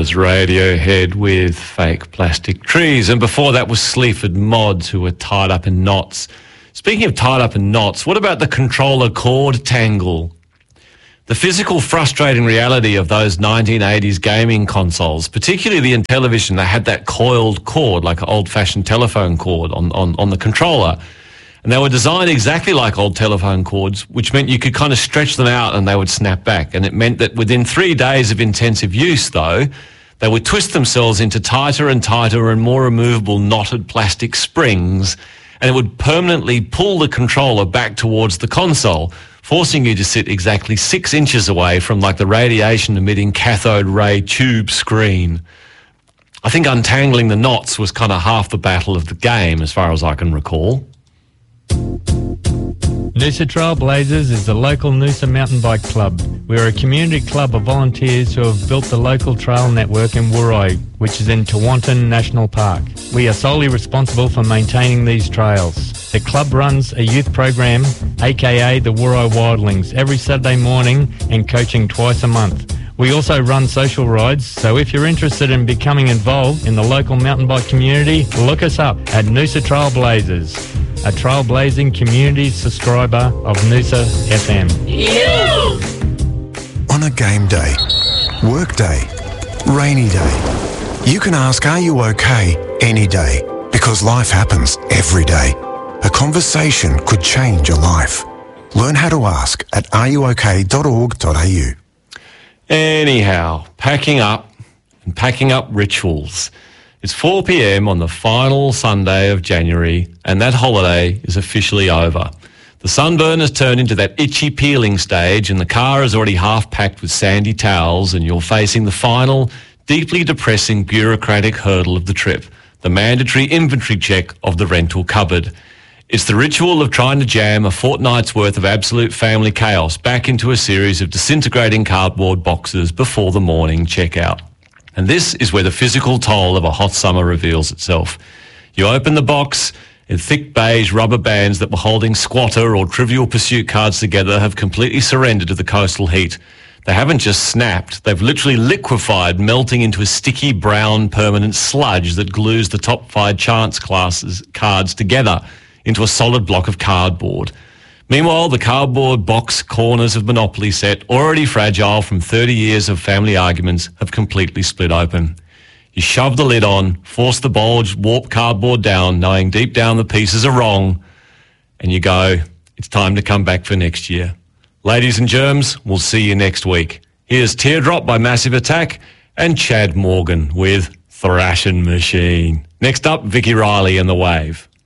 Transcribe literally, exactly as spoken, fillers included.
was Radiohead with Fake Plastic Trees, and before that was Sleaford Mods, who were tied up in knots. Speaking of tied up in knots, what about the controller cord tangle? The physical, frustrating reality of those nineteen eighties gaming consoles, particularly the Intellivision, they had that coiled cord, like an old-fashioned telephone cord on, on, on the controller. And they were designed exactly like old telephone cords, which meant you could kind of stretch them out and they would snap back. And it meant that within three days of intensive use, though, they would twist themselves into tighter and tighter and more removable knotted plastic springs, and it would permanently pull the controller back towards the console, forcing you to sit exactly six inches away from like the radiation-emitting cathode ray tube screen. I think untangling the knots was kind of half the battle of the game, as far as I can recall. Noosa Trailblazers is the local Noosa mountain bike club. We are a community club of volunteers who have built the local trail network in Woorai, which is in Tewantin National Park. We are solely responsible for maintaining these trails. The club runs a youth program, aka the Woorai Wildlings, every Saturday morning and coaching twice a month. We also run social rides, so if you're interested in becoming involved in the local mountain bike community, look us up at Noosa Trailblazers, a trailblazing community subscriber of Noosa F M. Yeah. On a game day, work day, rainy day, you can ask, are you okay, any day, because life happens every day. A conversation could change your life. Learn how to ask at are you okay dot org dot a u. Anyhow, packing up and packing up rituals. It's four p.m. on the final Sunday of January, and that holiday is officially over. The sunburn has turned into that itchy peeling stage, and the car is already half packed with sandy towels, and you're facing the final, deeply depressing bureaucratic hurdle of the trip, the mandatory inventory check of the rental cupboard. It's the ritual of trying to jam a fortnight's worth of absolute family chaos back into a series of disintegrating cardboard boxes before the morning checkout. And this is where the physical toll of a hot summer reveals itself. You open the box, and thick beige rubber bands that were holding squatter or Trivial Pursuit cards together have completely surrendered to the coastal heat. They haven't just snapped, they've literally liquefied, melting into a sticky brown permanent sludge that glues the top five chance classes cards together into a solid block of cardboard. Meanwhile, the cardboard box corners of Monopoly set, already fragile from thirty years of family arguments, have completely split open. You shove the lid on, force the bulge, warp cardboard down, knowing deep down the pieces are wrong, and you go, it's time to come back for next year. Ladies and germs, we'll see you next week. Here's Teardrop by Massive Attack and Chad Morgan with Thrashin' Machine. Next up, Vicky Riley and The Wave.